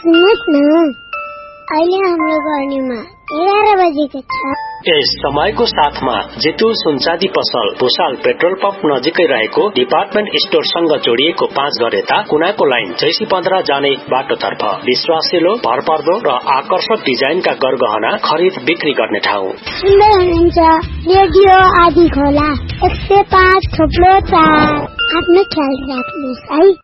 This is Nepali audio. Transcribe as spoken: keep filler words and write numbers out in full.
सुन्नुहोस् न, अहिले हाम्रो गर्नीमा एघार बजेको छ। यस समयको साथमा जितु सुनचाँदी पसल भुसाल पेट्रोल पम्प नजिकै रहेको डिपार्टमेन्ट स्टोरसँग जोडिएको पाँच घर यता कुनाको लाइन जैसी पन्ध्र जाने बाटोतर्फ विश्वासिलो, भरपर्दो र आकर्षक डिजाइनका गरगहना खरिद बिक्री गर्ने ठाउँ। सुन्दै हुनुहुन्छ रेडियो आदि खोला एक सय पाँच थोप्लो चार। आफ्नो ख्याल राख्नुहोस् है।